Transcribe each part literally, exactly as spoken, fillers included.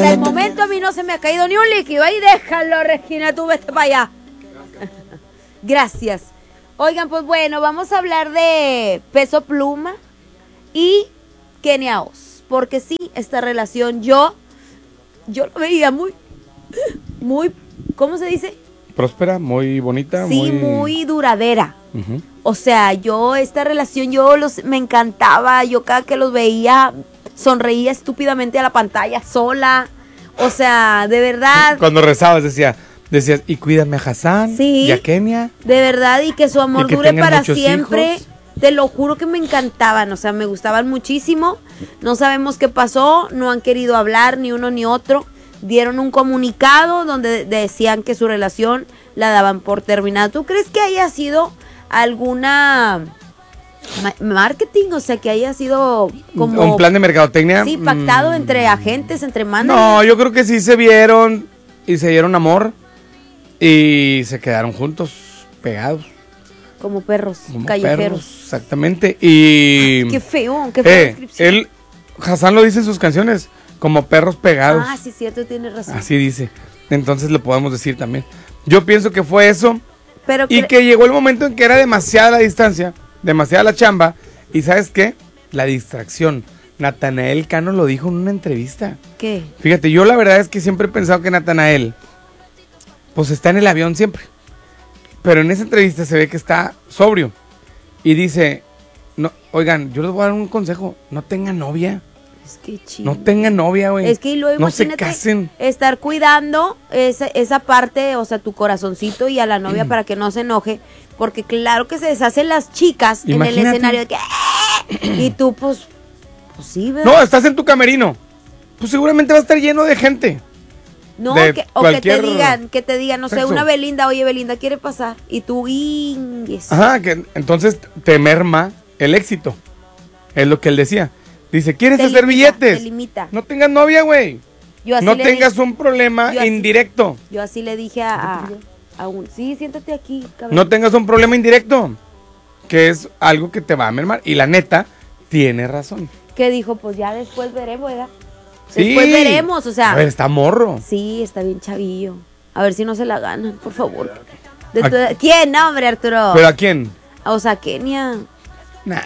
hasta el momento a mí no se me ha caído ni un líquido. Ahí déjalo, Regina, tú vete para allá. Gracias. Oigan, pues bueno, vamos a hablar de Peso Pluma y Kenia Oz. Porque sí, esta relación yo, yo lo veía muy, muy, ¿cómo se dice? Próspera, muy bonita. Sí, muy, muy duradera. Uh-huh. O sea, yo, esta relación, yo los, me encantaba. Yo cada que los veía, sonreía estúpidamente a la pantalla sola. O sea, de verdad. Cuando rezabas decía, decías, y cuídame a Hassan, sí, y a Kenia. De verdad, y que su amor que dure para siempre. Hijos. Te lo juro que me encantaban, o sea, me gustaban muchísimo. No sabemos qué pasó, no han querido hablar ni uno ni otro. Dieron un comunicado donde decían que su relación la daban por terminada. ¿Tú crees que haya sido alguna marketing? O sea, que haya sido como un plan de mercadotecnia. Sí, pactado mm. entre agentes, entre managers. No, yo creo que sí se vieron y se dieron amor y se quedaron juntos, pegados. Como perros como callejeros. Perros, exactamente. Y qué feo, qué fea eh, descripción. Él, Hassan lo dice en sus canciones, como perros pegados. Ah, sí, cierto, tienes razón. Así dice. Entonces lo podemos decir también. Yo pienso que fue eso. Pero y que llegó el momento en que era demasiada la distancia, demasiada la chamba. Y ¿sabes qué? La distracción. Natanael Cano lo dijo en una entrevista. ¿Qué? Fíjate, yo la verdad es que siempre he pensado que Natanael, pues está en el avión siempre. Pero en esa entrevista se ve que está sobrio. Y dice, no, oigan, yo les voy a dar un consejo. No tengan novia. Es que chido. No tengan novia, güey. Es que luego no se casen. Estar cuidando esa, esa parte, o sea, tu corazoncito y a la novia mm. para que no se enoje. Porque claro que se deshacen las chicas. Imagínate. En el escenario de que... y tú, pues, pues sí, ¿verdad? No, estás en tu camerino. Pues seguramente va a estar lleno de gente. No, que, o que te digan, que te digan, no sexo. sé, una Belinda, oye, Belinda quiere pasar. Y tú, ingues. Ajá, que entonces te merma el éxito. Es lo que él decía. Dice, ¿quieres te hacer limita, billetes? Te limita. No tengas novia, güey. No tengas dije, un problema yo así, indirecto. Yo así le dije a, a, a un... Sí, siéntate aquí, cabrón. No tengas un problema indirecto. Que es algo que te va a mermar. Y la neta, tiene razón. ¿Qué dijo? Pues ya después veremos, ¿verdad? Sí. Después veremos, o sea. A ver, está morro. Sí, está bien chavillo. A ver si no se la ganan, por favor. De tu... ¿Quién? No, hombre, Arturo. ¿Pero a quién? O sea, Kenia. Nah.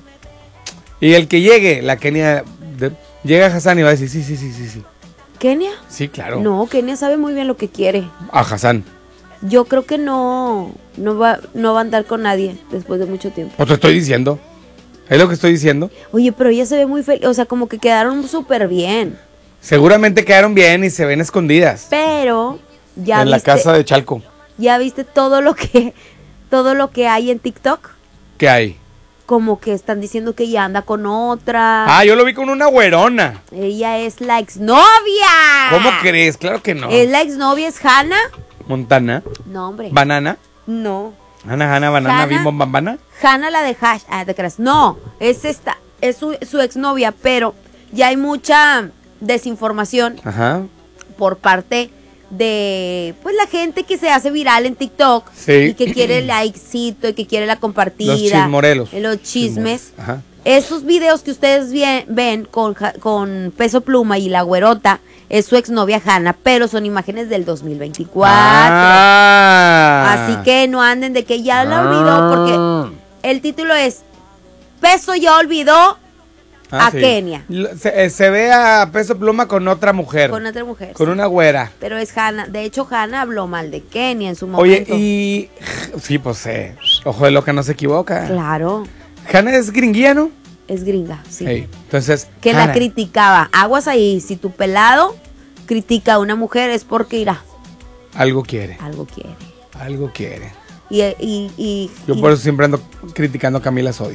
Y el que llegue, la Kenia, de, llega a Hassan y va a decir, sí, sí, sí, sí, sí. ¿Kenia? Sí, claro. No, Kenia sabe muy bien lo que quiere. A Hassan. Yo creo que no, no va, no va a andar con nadie después de mucho tiempo. Pues te estoy diciendo. Es lo que estoy diciendo. Oye, pero ella se ve muy feliz, o sea, como que quedaron súper bien. Seguramente quedaron bien y se ven escondidas. Pero ya en viste, la casa de Chalco. ¿Ya viste todo lo que todo lo que hay en TikTok? ¿Qué hay? Como que están diciendo que ella anda con otra. Ah, yo lo vi con una güerona. Ella es la exnovia. ¿Cómo crees? Claro que no. ¿Es la exnovia? ¿Es Hannah Montana? No, hombre. ¿Banana? No. ¿Ana, Hannah, Banana, Hannah, Bim, Bambana? Hannah la de Hash. Ah, te creas. No, es esta. Es su, su exnovia, pero ya hay mucha desinformación. Ajá. Por parte de pues la gente que se hace viral en TikTok. Sí. Y que quiere el likecito y que quiere la compartida. Los chismorelos. Los chismes. Chismos. Ajá. Esos videos que ustedes bien, ven con, con Peso Pluma y la güerota es su exnovia Hannah, pero son imágenes del dos mil veinticuatro. Ah. Así que no anden de que ya la olvidó, porque el título es Peso ya olvidó ah, a sí. Kenia. Se, se ve a Peso Pluma con otra mujer. Con otra mujer. Con sí. una güera. Pero es Hannah. De hecho, Hannah habló mal de Kenia en su momento. Oye, y... Sí, pues, eh, ojo de loca no se equivoca. Claro. Hannah es gringuía, ¿no? Es gringa, sí. Hey, entonces, que Hannah. la criticaba. Aguas ahí. Si tu pelado critica a una mujer es porque irá. Algo quiere. Algo quiere. Algo quiere. Y, y, y, Yo y, por eso siempre ando criticando a Camila Sodi.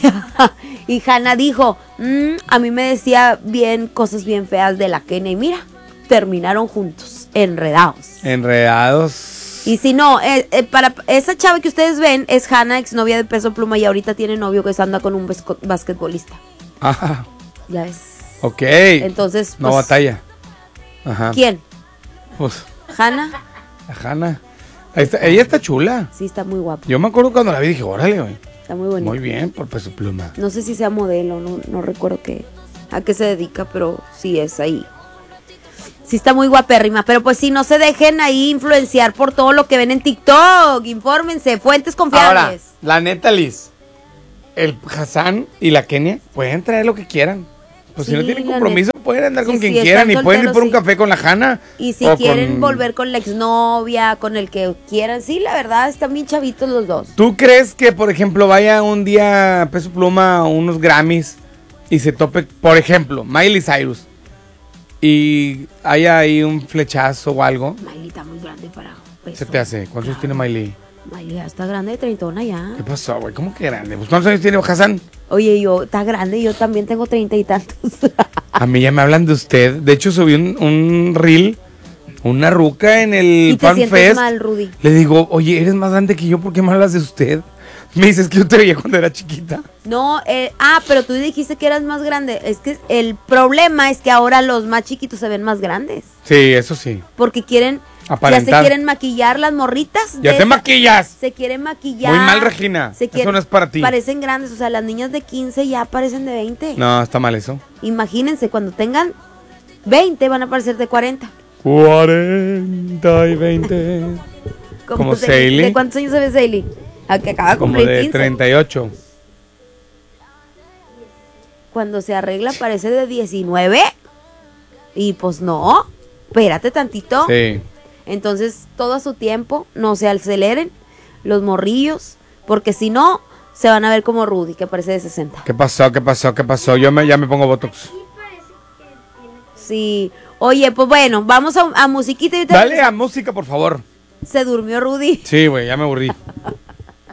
y Hannah dijo, mmm, a mí me decía bien cosas bien feas de la Kenia. Y mira, terminaron juntos, enredados. Enredados. Y si no, eh, eh, para esa chava que ustedes ven es Hannah, exnovia de Peso Pluma, y ahorita tiene novio que anda con un basquetbolista. Ajá. Ya ves. Ok. Entonces, pues, no batalla. Ajá. ¿Quién? Pues. ¿Hannah? Hannah. Está, ella está chula. Sí, está muy guapa. Yo me acuerdo cuando la vi y dije, órale, güey. Está muy bonita. Muy bien, por Peso Pluma. No sé si sea modelo, no, no recuerdo qué, a qué se dedica, pero sí es ahí. Sí está muy guapérrima, pero pues sí, no se dejen ahí influenciar por todo lo que ven en TikTok. Infórmense, fuentes confiables. Ahora, la neta, Liz, el Hassan y la Kenia pueden traer lo que quieran. Pues sí, si no tienen compromiso, pueden andar sí, con quien sí, quieran y pueden ir por sí. un café con la Hanna. Y si quieren con... volver con la exnovia, con el que quieran, sí, la verdad, están bien chavitos los dos. ¿Tú crees que, por ejemplo, vaya un día a Peso Pluma a unos Grammys y se tope, por ejemplo, Miley Cyrus y haya ahí un flechazo o algo? Miley está muy grande para Peso. ¿Se te hace? ¿Cuántos años tiene Miley? Miley ya está grande, de treintona ya. ¿Qué pasó, güey? ¿Cómo que grande? Pues, ¿cuántos años tiene Hassan? Oye, yo, está grande, yo también tengo treinta y tantos. A mí ya me hablan de usted. De hecho, subí un, un reel, una ruca en el ¿Y te Fan sientes Fest. mal, Rudy? Le digo, oye, eres más grande que yo, ¿por qué me hablas de usted? Me dices que yo te veía cuando era chiquita. No, eh, ah, pero tú dijiste que eras más grande. Es que el problema es que ahora los más chiquitos se ven más grandes. Sí, eso sí. Porque quieren... Aparentar. Ya se quieren maquillar las morritas. Ya te esa, maquillas. Se quieren maquillar. Muy mal, Regina. Se quieren, eso no es para ti. Parecen grandes, o sea, las niñas de quince ya parecen de veinte. No, está mal eso. Imagínense, cuando tengan veinte van a parecer de cuarenta. cuarenta y veinte. Como Sailey. ¿De cuántos años se ve Sailey? A que acaba de Como cumplir de quince. treinta y ocho. Cuando se arregla parece de diecinueve. Y pues no, espérate tantito. Sí. Entonces, todo a su tiempo, no se aceleren los morrillos, porque si no, se van a ver como Rudy, que parece de sesenta. ¿Qué pasó? ¿Qué pasó? ¿Qué pasó? Yo me, ya me pongo Botox. Sí. Oye, pues bueno, vamos a, a musiquita. Y Dale a música, por favor. ¿Se durmió Rudy? Sí, güey, ya me aburrí.